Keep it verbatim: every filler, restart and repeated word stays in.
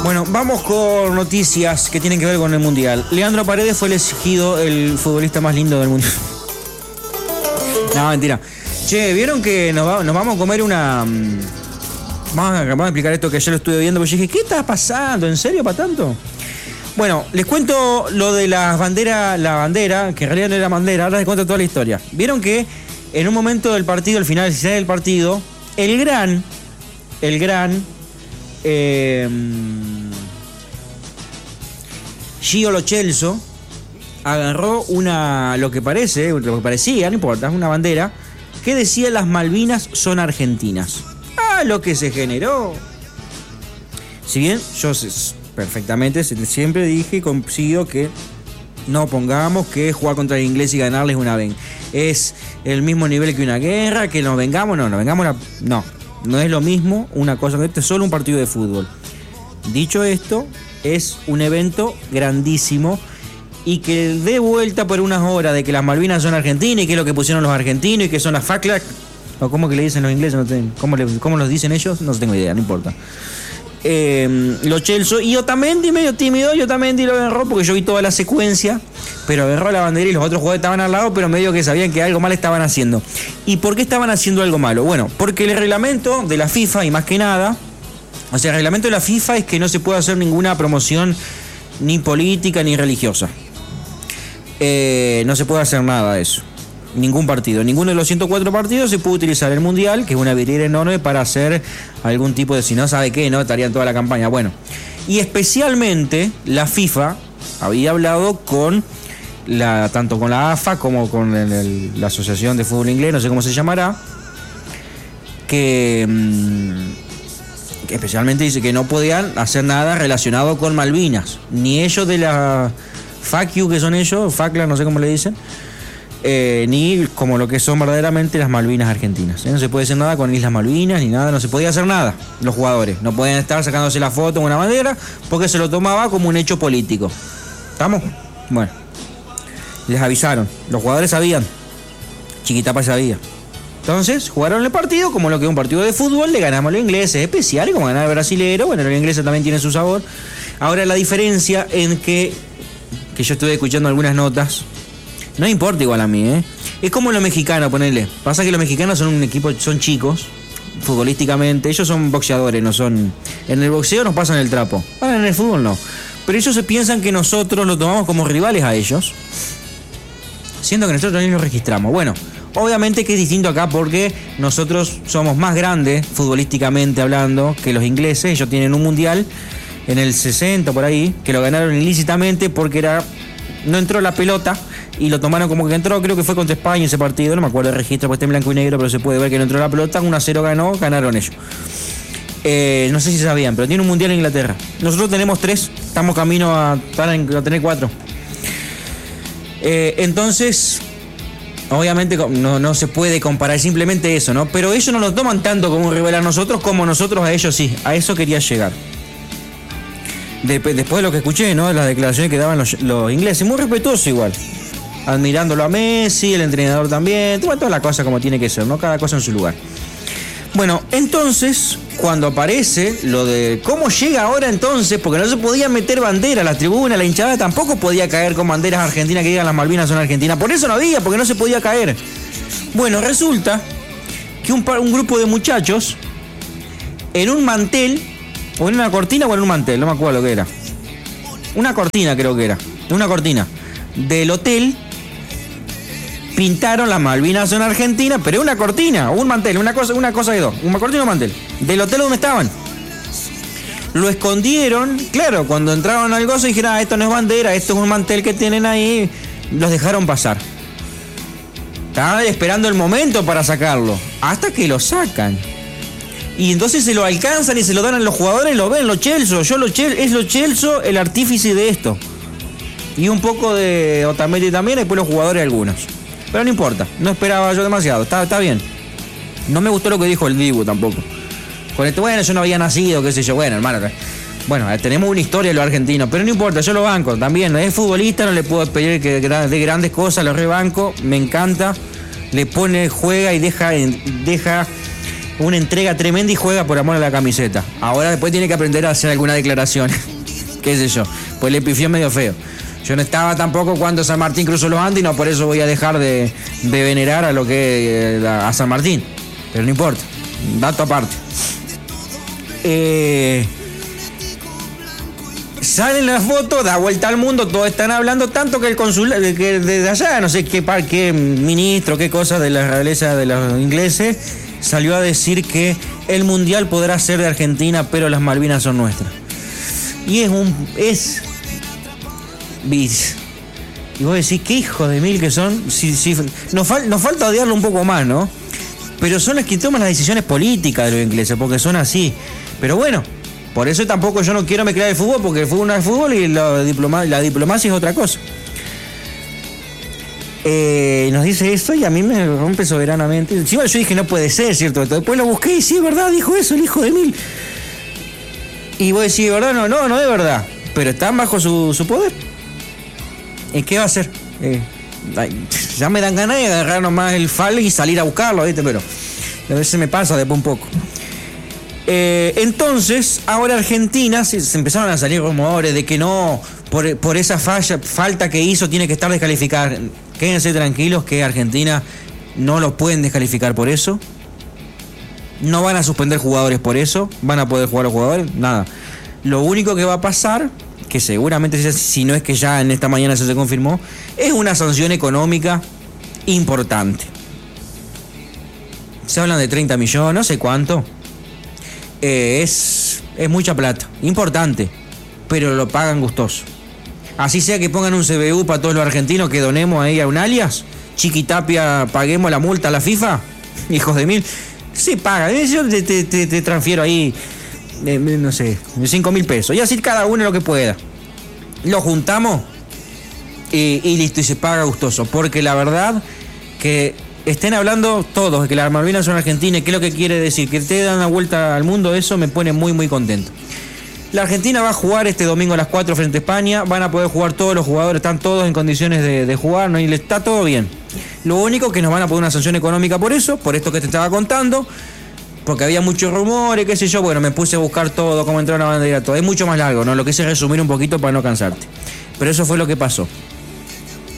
Bueno, vamos con noticias que tienen que ver con el Mundial. Leandro Paredes fue elegido el futbolista más lindo del mundo. No, mentira. Che, ¿vieron que nos, va, nos vamos a comer una... Vamos a, vamos a explicar esto que yo lo estuve viendo, porque yo dije, ¿qué está pasando? ¿En serio para tanto? Bueno, les cuento lo de las banderas, la bandera, que en realidad no era bandera, ahora les cuento toda la historia. Vieron que en un momento del partido, al final del partido, el gran, el gran... Eh, Gio Lo Celso agarró una, lo que parece, lo que parecía, no importa, una bandera que decía las Malvinas son argentinas. Ah, lo que se generó. Si bien yo perfectamente siempre dije y consigo que no pongamos que jugar contra el inglés y ganarles una vez es el mismo nivel que una guerra, que nos vengamos, no, nos vengamos, una, no, no es lo mismo una cosa, este es solo un partido de fútbol. Dicho esto, es un evento grandísimo y que dé vuelta por unas horas de que las Malvinas son argentinas y que es lo que pusieron los argentinos y que son las Falkland, o cómo que le dicen los ingleses, no tengo, ¿cómo, le, ¿cómo los dicen ellos? No tengo idea, no importa. Eh, Lo Celso y Otamendi medio tímido, y Otamendi lo agarró porque yo vi toda la secuencia, pero agarró la bandera y los otros jugadores estaban al lado, pero medio que sabían que algo mal estaban haciendo. ¿Y por qué estaban haciendo algo malo? Bueno, porque el reglamento de la FIFA, y más que nada, o sea, el reglamento de la FIFA es que no se puede hacer ninguna promoción ni política ni religiosa. Eh, no se puede hacer nada de eso. Ningún partido, ninguno de los ciento cuatro partidos se puede utilizar el Mundial, que es una vidriera enorme, para hacer algún tipo de, si no sabe qué, ¿no? Estaría en toda la campaña. Bueno, y especialmente la FIFA había hablado con la, tanto con la A F A como con el, el, la Asociación de Fútbol Inglés, no sé cómo se llamará, que... Mmm, que especialmente dice que no podían hacer nada relacionado con Malvinas, ni ellos de la F A Q U, que son ellos, Falkland, no sé cómo le dicen, eh, ni como lo que son verdaderamente las Malvinas argentinas. ¿eh? No se puede hacer nada con Islas Malvinas, ni nada, no se podía hacer nada. Los jugadores no podían estar sacándose la foto con una bandera porque se lo tomaba como un hecho político. ¿Estamos? Bueno, les avisaron, los jugadores sabían, Chiquitapa sabía. Entonces, jugaron el partido como lo que es un partido de fútbol, le ganamos a los ingleses, especial, como ganar el brasilero, bueno, los ingleses también tienen su sabor. Ahora la diferencia en que, que yo estuve escuchando algunas notas, no importa igual a mí, ¿eh? Es como los mexicanos, ponele. Pasa que los mexicanos son un equipo, son chicos, futbolísticamente, ellos son boxeadores, no son... En el boxeo nos pasan el trapo, ahora en el fútbol no. Pero ellos se piensan que nosotros lo tomamos como rivales a ellos, siendo que nosotros también los registramos. Bueno... Obviamente que es distinto acá porque nosotros somos más grandes, futbolísticamente hablando, que los ingleses. Ellos tienen un mundial en el sesenta por ahí, que lo ganaron ilícitamente porque era no entró la pelota y lo tomaron como que entró, creo que fue contra España ese partido, no me acuerdo el registro, porque está en blanco y negro, pero se puede ver que no entró la pelota, uno a cero ganó, ganaron ellos. Eh, no sé si sabían, pero tiene un mundial en Inglaterra. Nosotros tenemos tres, estamos camino a, a tener cuatro. Eh, entonces... Obviamente no, no se puede comparar simplemente eso, ¿no? Pero ellos no lo toman tanto como un rival a nosotros como nosotros a ellos sí. A eso quería llegar. De, después de lo que escuché, ¿no? Las declaraciones que daban los, los ingleses, muy respetuoso igual. Admirándolo a Messi, el entrenador también. Toda, toda la cosa como tiene que ser, ¿no? Cada cosa en su lugar. Bueno, entonces, cuando aparece lo de cómo llega ahora entonces, porque no se podía meter bandera, la tribuna, la hinchada tampoco podía caer con banderas argentinas que digan las Malvinas son argentinas, por eso no había, porque no se podía caer. Bueno, resulta que un, un grupo de muchachos en un mantel, o en una cortina o en un mantel, no me acuerdo lo que era. Una cortina creo que era, una cortina del hotel. Pintaron las Malvinas son argentinas, pero una cortina, o un mantel, una cosa, una cosa de dos, una cortina o un mantel, del hotel donde estaban. Lo escondieron, claro, cuando entraron al gozo dijeron, ah, esto no es bandera, esto es un mantel que tienen ahí, los dejaron pasar. Estaban esperando el momento para sacarlo, hasta que lo sacan. Y entonces se lo alcanzan y se lo dan a los jugadores, lo ven, Lo Celso, yo Lo Celso, es Lo Celso el artífice de esto. Y un poco de Otamendi también, después los jugadores algunos. Pero no importa, no esperaba yo demasiado, está, está bien. No me gustó lo que dijo el Dibu tampoco. Con esto, bueno, yo no había nacido, qué sé yo, bueno, hermano. Bueno, tenemos una historia de los argentinos, pero no importa, yo lo banco también. Es futbolista, no le puedo pedir que de grandes cosas, lo rebanco, me encanta. Le pone, juega y deja, deja una entrega tremenda y juega por amor a la camiseta. Ahora después tiene que aprender a hacer alguna declaración. Qué sé yo, pues le pifió medio feo. Yo no estaba tampoco cuando San Martín cruzó los Andes y no por eso voy a dejar de, de venerar a lo que a San Martín. Pero no importa, dato aparte. Eh, sale la foto, da vuelta al mundo, todos están hablando, tanto que el consul que desde allá, no sé qué, qué ministro, qué cosa de la realeza de los ingleses, salió a decir que el mundial podrá ser de Argentina, pero las Malvinas son nuestras. Y es un... es... y vos decís, qué hijos de mil que son. Si, si, nos, fal, nos falta odiarlo un poco más, ¿no? Pero son los que toman las decisiones políticas de los ingleses, porque son así. Pero bueno, por eso tampoco yo no quiero mezclar el fútbol, porque el fútbol no es fútbol y la, diploma, la diplomacia es otra cosa. Eh, nos dice esto y a mí me rompe soberanamente. Encima yo dije, no puede ser, ¿cierto? Después lo busqué y sí, es verdad, dijo eso el hijo de mil. Y vos decís, ¿verdad? No, no, no es verdad. Pero están bajo su, su poder. ¿En qué va a hacer? Eh, ay, ya me dan ganas de agarrar nomás el fal y salir a buscarlo, ¿viste? Pero a veces me pasa después un poco. Eh, entonces, ahora Argentina, se, se empezaron a salir rumores de que no, por, por esa falla, falta que hizo, tiene que estar descalificada. Quédense tranquilos que Argentina no los pueden descalificar por eso. No van a suspender jugadores por eso. Van a poder jugar los jugadores, nada. Lo único que va a pasar, que seguramente, si no es que ya en esta mañana eso se confirmó, es una sanción económica importante. Se hablan de treinta millones, no sé cuánto. Eh, es, es mucha plata, importante, pero lo pagan gustoso. Así sea que pongan un C B U para todos los argentinos que donemos ahí a un alias, Chiquitapia, paguemos la multa a la FIFA, hijos de mil, se paga. Yo te, te, te, te transfiero ahí, eh, no sé, cinco mil pesos, y así cada uno lo que pueda. Lo juntamos y, y listo, y se paga gustoso, porque la verdad que estén hablando todos, que las Malvinas son argentinas, ¿qué es lo que quiere decir? Que te dan una vuelta al mundo, eso me pone muy muy contento. La Argentina va a jugar este domingo a las cuatro frente a España, van a poder jugar todos los jugadores, están todos en condiciones de, de jugar, ¿no? Y le está todo bien. Lo único que nos van a poner una sanción económica por eso, por esto que te estaba contando, porque había muchos rumores, qué sé yo, bueno, me puse a buscar todo, cómo entrar a una bandera, todo, es mucho más largo, ¿no? Lo quise resumir un poquito para no cansarte. Pero eso fue lo que pasó.